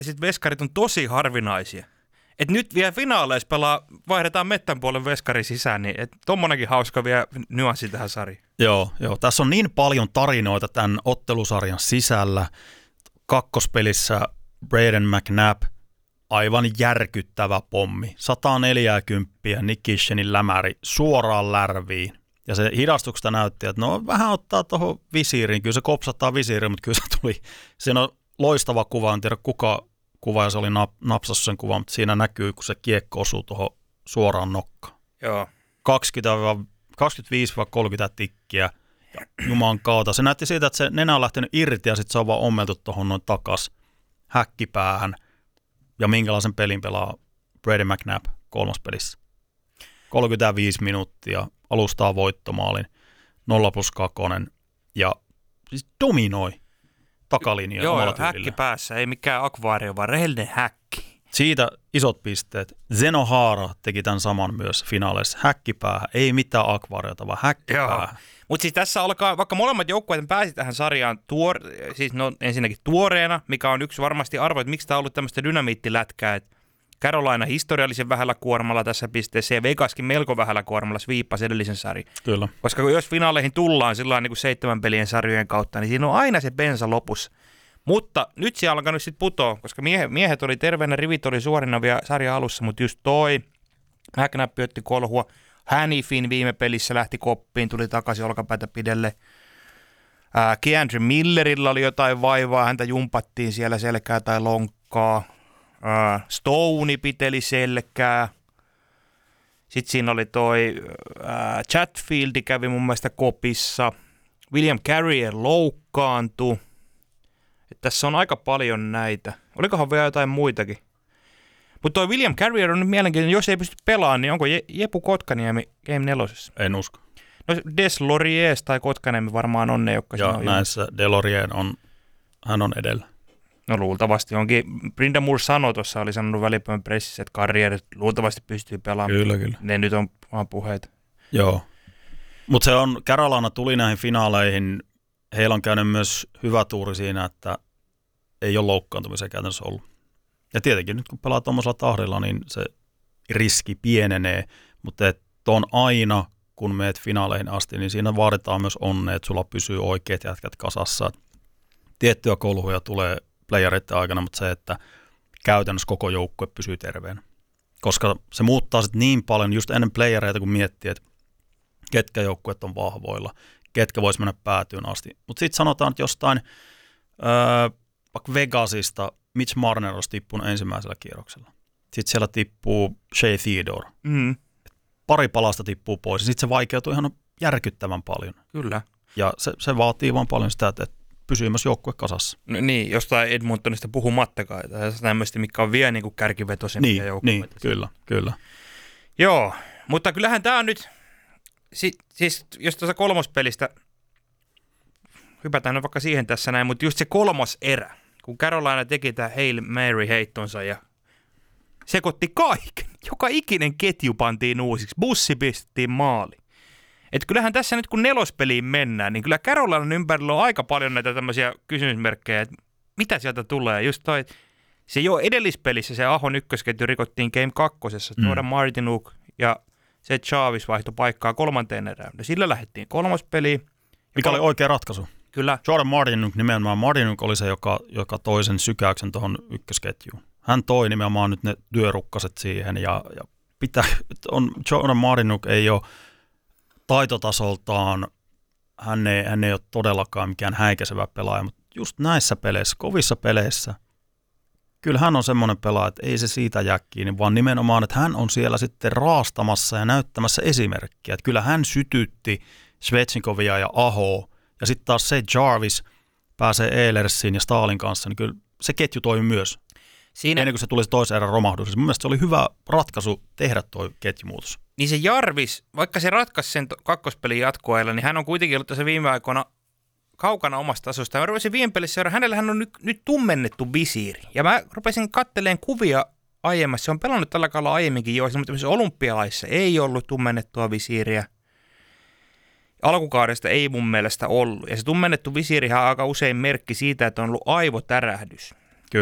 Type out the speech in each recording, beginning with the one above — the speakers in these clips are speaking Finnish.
sit veskarit on tosi harvinaisia. Et nyt vielä finaaleissa vaihdetaan mettän puolen veskari sisään, niin tommonenkin hauska vielä nyanssi tähän sarjaan. Joo, tässä on niin paljon tarinoita tämän ottelusarjan sisällä. Kakkospelissä Braden McNabb, aivan järkyttävä pommi. 140 Nick Kishenin lämäri suoraan lärviin. Ja se hidastuksesta näytti, että no vähän ottaa tuohon visiiriin. Kyllä se kopsattaa visiiriin, mutta kyllä se tuli. Siinä on loistava kuva, en tiedä kuka kuva, ja se oli napsassa sen kuva, mutta siinä näkyy, kun se kiekko osuu tuohon suoraan nokkaan. Joo. 25-30 tikkiä. Ja juman kautta. Se näytti siitä, että se nenä on lähtenyt irti ja sitten se on vaan ommeltu tuohon noin takas häkkipäähän. Ja minkälaisen pelin pelaa Brady McNabb kolmospelissä. 35 minuuttia, alustaa voittomaalin, 0+2 ja siis dominoi takalinjoja. Joo, häkki päässä, ei mikään akvaario, vaan rehellinen häkki. Siitä isot pisteet. Zeno Haara teki tämän saman myös finaaleissa. Häkkipäähän, ei mitään akvaariota, vaan häkkipäähän. Mutta siis tässä alkaa, vaikka molemmat joukkueet pääsi tähän sarjaan siis ensinnäkin tuoreena, mikä on yksi varmasti arvo, että miksi tämä on ollut tämmöistä dynamiittilätkää, että Carolina historiallisen vähällä kuormalla tässä pisteessä ja Vegaskin melko vähällä kuormalla sviippasi edellisen sarjan. Kyllä. Koska jos finaaleihin tullaan sillä niin kuin 7 pelien sarjojen kautta, niin siinä on aina se bensa lopussa. Mutta nyt se alkaa nyt sitten putoa, koska miehet oli terveenä, rivit oli suorina vielä sarjan alussa, mutta just toi McNabb otti kolhua. Hanifin viime pelissä lähti koppiin, tuli takaisin olkapäätä pidelle. Keandre Millerillä oli jotain vaivaa, häntä jumpattiin siellä selkää tai lonkkaa. Stoney piteli selkää. Sitten siinä oli toi Chatfieldi kävi mun mielestä kopissa. William Carrier loukkaantui. Tässä on aika paljon näitä. Olikohan vielä jotain muitakin? Mutta toi William Carrier on nyt mielenkiintoinen, jos ei pysty pelaamaan, niin onko Jepu Kotkaniemi Game 4? En usko. No Des Lauriers tai Kotkaniemi varmaan on ne, jotka siinä on. Ja näissä Delorien hän on edellä. No luultavasti onkin. Brinda Moore sanoi tuossa, oli sanonut välipäivän pressissä, että Carrier luultavasti pystyy pelaamaan. Kyllä. Ne nyt on vaan puheita. Joo. Mutta se on, Carolina tuli näihin finaaleihin, heillä on käynyt myös hyvä tuuri siinä, että ei ole loukkaantumisia käytännössä ollut. Ja tietenkin nyt kun pelaa tuommoisella tahdilla, niin se riski pienenee, mutta on aina, kun meet finaaleihin asti, niin siinä vaaditaan myös onnea, että sulla pysyy oikeat jätkät kasassa. Tiettyjä kolhuja tulee playereiden aikana, mutta se, että käytännössä koko joukkue pysyy terveenä. Koska se muuttaa sitten niin paljon just ennen playereita, kun miettii, että ketkä joukkueet on vahvoilla, ketkä vois mennä päätyyn asti. Mutta sitten sanotaan, että jostain vaikka Vegasista Mitch Marner olisi tippunut ensimmäisellä kierroksella. Sitten siellä tippuu Shea Theodore. Pari palasta tippuu pois ja sitten se vaikeutuu ihan järkyttävän paljon. Kyllä. Ja se vaatii vaan paljon sitä, että pysyy myös joukkue kasassa. No niin, jostain Edmontonista puhumattakaan. Tämmöistä, mikä on vielä niin kuin kärkivetoisempia joukkueita. Niin, kyllä. Joo, mutta kyllähän tämä on nyt, siis jos tuossa kolmospelistä, hypätään vaikka siihen tässä näin, mutta just se kolmos erä, kun Carolina teki tämä Hail Mary-heittonsa ja sekoitti kaiken. Joka ikinen ketju pantiin uusiksi, bussi pistettiin maaliin. Että kyllähän tässä nyt kun nelospeliin mennään, niin kyllä Carolinan ympärillä on aika paljon näitä tämmöisiä kysymysmerkkejä, että mitä sieltä tulee. Just toi, se jo edellispelissä se Ahon ykkösketju rikottiin Game 2. Jordan Martinook ja se Chavis vaihtoi paikkaa kolmanteen erään. Ja sillä lähdettiin kolmospeliin. Mikä oli oikea ratkaisu? Kyllä. Jordan Martinook nimenomaan. Martinook oli se, joka toi sen sykäyksen tuohon ykkösketjuun. Hän toi nimenomaan nyt ne työrukkaset siihen ja Jordan Martinook ei ole taitotasoltaan, hän ei ole todellakaan mikään häikäisevä pelaaja, mutta just näissä peleissä, kovissa peleissä, kyllä hän on semmoinen pelaaja, että ei se siitä jää kiinni, vaan nimenomaan, että hän on siellä sitten raastamassa ja näyttämässä esimerkkiä. Että kyllä hän sytytti Svechnikovia ja Ahoa, ja sitten taas se Jarvis pääsee Eilersiin ja Stalin kanssa, niin kyllä se ketju toimi myös. Ennen kuin se tuli se toisen erän romahdus. Mun mielestä se oli hyvä ratkaisu tehdä tuo ketjumuutos. Niin se Jarvis, vaikka se ratkaisi sen kakkospelin jatkoajalla, niin hän on kuitenkin ollut tässä viime aikoina kaukana omasta tasosta. Mä rupesin viime pelissä hänellähän on nyt tummennettu visiiri. Ja mä rupesin katteleen kuvia aiemmassa. Se on pelannut tällä kaudella aiemminkin jo, mutta tämmöisessä olympialaissa ei ollut tummennettua visiiriä. Alkukaudesta ei mun mielestä ollut. Ja se tummennettu visiirihän on aika usein merkki siitä, että on ollut aivotärähdys. Kyllä.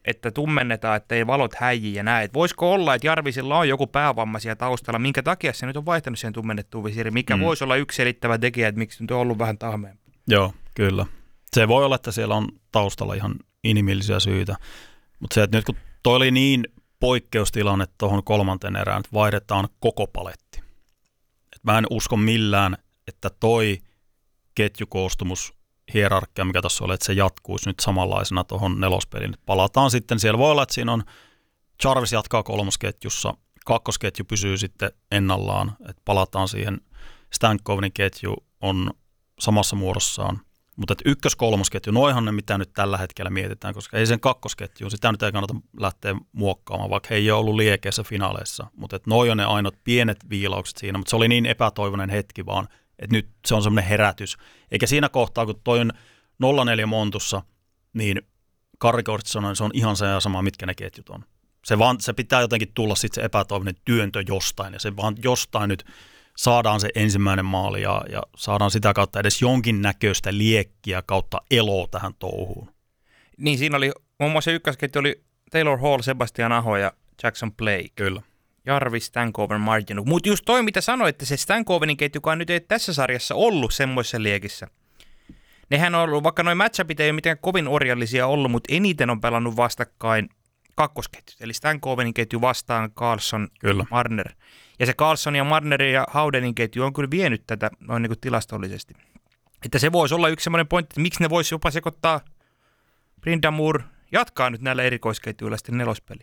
että tummennetaan, että ei valot häijy ja näin. Voisiko olla, että Jarvisilla on joku päävammaisia taustalla, minkä takia se nyt on vaihtanut siihen tummennettuun visiiriin, mikä voisi olla yksi selittävä tekijä, että miksi nyt on ollut vähän tahmeempi. Joo, kyllä. Se voi olla, että siellä on taustalla ihan inhimillisiä syitä, mutta se, että nyt kun toi oli niin poikkeustilanne tuohon kolmanteen erään, että vaihdetaan koko paletti. Et mä en usko millään, että toi ketjukoostumus, hierarkia, mikä tässä oli, että se jatkuisi nyt samanlaisena tuohon nelospeliin. Palataan sitten, siellä voi olla, että siinä on Jarvis jatkaa kolmosketjussa, kakkosketju pysyy sitten ennallaan, että palataan siihen, Stankovenin ketju on samassa muodossaan, mutta että ykkös-kolmosketju, noihan ne mitä nyt tällä hetkellä mietitään, koska ei sen kakkosketju, sitä nyt ei kannata lähteä muokkaamaan, vaikka he ei ole ollut liekeissä finaaleissa, mutta että noi on ne ainoat pienet viilaukset siinä, mutta se oli niin epätoivoinen hetki vaan, että nyt se on semmoinen herätys. Eikä siinä kohtaa, kun toi on 0-4 Montussa, niin Karri Kortsi sanoi, se on ihan se ja sama, mitkä ne ketjut on. Se pitää jotenkin tulla sitten se epätoivoinen työntö jostain, ja se vaan jostain nyt saadaan se ensimmäinen maali, ja saadaan sitä kautta edes jonkin näköistä liekkiä kautta eloa tähän touhuun. Niin, siinä oli muun muassa ykkösketju oli Taylor Hall, Sebastian Aho ja Jackson Blake. Kyllä. Jarvis, Stankoven, Martinu. Mutta just toi, mitä sanoitte, se Stankovenin ketjukaan nyt ei tässä sarjassa ollut semmoisessa liekissä. Nehän on ollut, vaikka noin matchupit ei ole mitenkään kovin orjallisia ollut, mutta eniten on pelannut vastakkain kakkosketjut. Eli Stankovenin ketju vastaan Karlsson, Kyllä. Marner. Ja se Karlsson ja Marnerin ja Howdenin ketju on kyllä vienyt tätä noin niin kuin tilastollisesti. Että se voisi olla yksi semmoinen pointti, että miksi ne voisi jopa sekoittaa Brind'Amour jatkaa nyt näillä erikoisketjuilla sitten nelospeli.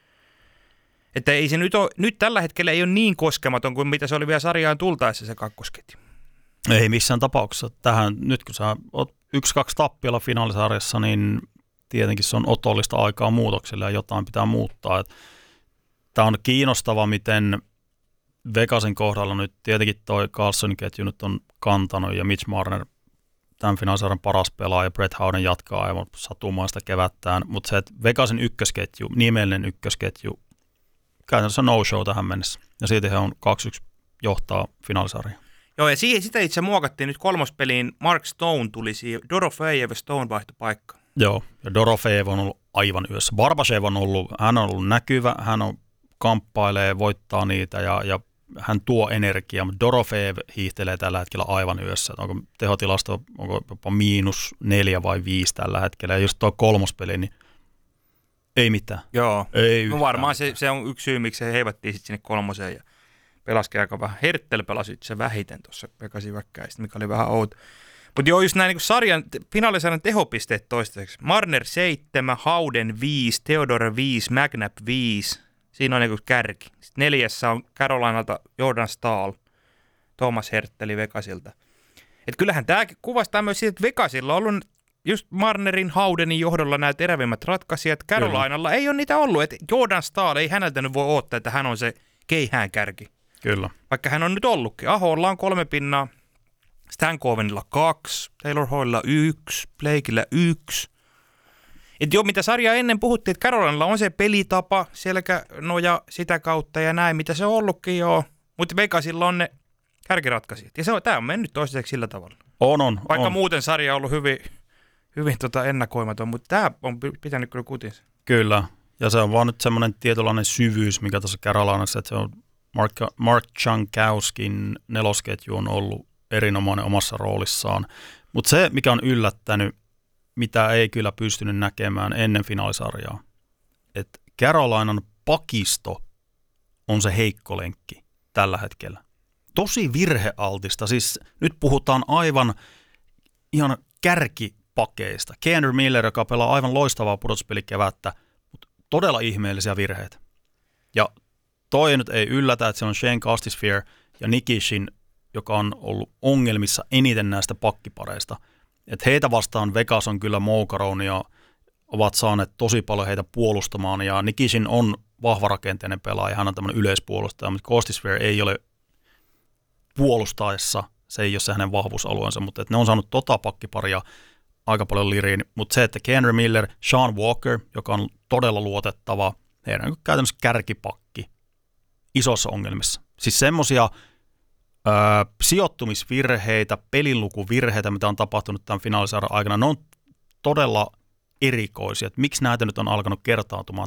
Että ei se nyt tällä hetkellä ei ole niin koskematon kuin mitä se oli vielä sarjaan tultaessa se kakkosketju. Ei missään tapauksessa tähän, nyt kun sä oot 1-2 tappiolla finaalisarjassa, niin tietenkin se on otollista aikaa muutoksille ja jotain pitää muuttaa. Tämä on kiinnostava, miten Vegasin kohdalla nyt tietenkin toi Karlssonin ketju nyt on kantanut ja Mitch Marner tämän finaalisarjan paras pelaaja, Brett Howden jatkaa aivan satumaista kevättään, mutta se, että Vegasin ykkösketju, nimellinen ykkösketju, käytännössä no-show tähän mennessä. Ja siitä he on 2-1 johtaa finaalisarjaa. Joo, ja sitä itse muokattiin nyt kolmospeliin. Mark Stone tuli siihen. Dorofejev ja Stone vaihtoi paikkaa. Joo, ja Dorofejev on ollut aivan yössä. Barbashev hän on ollut näkyvä, hän kamppailee, voittaa niitä ja hän tuo energiaa, mutta Dorofejev hiihtelee tällä hetkellä aivan yössä. Onko tehotilasto, onko jopa -4 vai 5 tällä hetkellä. Ja just tuo kolmospeli, niin ei mitään. Joo, ei no varmaan se on yksi syy, miksi se heivattiin sitten sinne kolmoseen ja pelasikin aika vähän. Herttel pelasi se vähiten tuossa Vegasin väkkäistä, mikä oli vähän outo. Mutta joo, just näin niin finaalisarjan tehopisteet toistaiseksi. Marner 7, Howden 5, Theodore 5, McNabb 5. Siinä on niin kärki. Sitten 4. on Carolinalta Jordan Staal, Thomas Hertteli Vegasilta. Et kyllähän tämä kuvastaa myös siitä, että Vegasilla on ollut just Marnerin, Howdenin johdolla nämä terävimmät ratkaisijat. Carolinalla ei ole niitä ollut. Et Jordan Staal ei häneltä nyt voi odottaa, että hän on se keihään kärki. Kyllä. Vaikka hän on nyt ollutkin. Aholla on 3 pinnaa, Stankovenilla 2, Taylor Hallilla 1, Blakella 1. Et jo mitä sarjaa ennen puhuttiin, että Carolinalla on se pelitapa, selkänoja sitä kautta ja näin, mitä se on ollutkin jo. Mutta Vegasilla on ne kärkiratkaisijat. Ja tämä on mennyt toistaiseksi sillä tavalla. Vaikka muuten sarja on ollut hyvin ennakoimaton, mutta tämä on pitänyt kyllä kutinsa. Kyllä, ja se on vaan nyt semmoinen tietynlainen syvyys, mikä tuossa Carolinassa, että se on Mark Jankowskin nelosketju on ollut erinomainen omassa roolissaan. Mutta se, mikä on yllättänyt, mitä ei kyllä pystynyt näkemään ennen finaalisarjaa, että Carolinan pakisto on se heikko lenkki tällä hetkellä. Tosi virhealtista, siis nyt puhutaan aivan ihan kärkipakeista. Keandre Miller, joka pelaa aivan loistavaa pudotuspelikevättä, mutta todella ihmeellisiä virheitä. Ja toi nyt ei yllätä, että se on Shane Gostisbehere ja Nikishin, joka on ollut ongelmissa eniten näistä pakkipareista. Että heitä vastaan Vegas on kyllä moukaroon ja ovat saaneet tosi paljon heitä puolustamaan. Ja Nikishin on vahva rakenteinen pelaaja, hän on tämmöinen yleispuolustaja, mutta Gostisbehere ei ole puolustaessa, se ei ole se hänen vahvuusalueensa, mutta ne on saanut pakkiparia aika paljon liriin. Mutta se, että Keandre Miller, Sean Walker, joka on todella luotettava, heidän käytännössä kärkipakki isossa ongelmissa. Siis semmoisia sijoittumisvirheitä, pelinlukuvirheitä, mitä on tapahtunut tämän finaalisarjan aikana, ne on todella erikoisia, että miksi näitä nyt on alkanut kertautumaan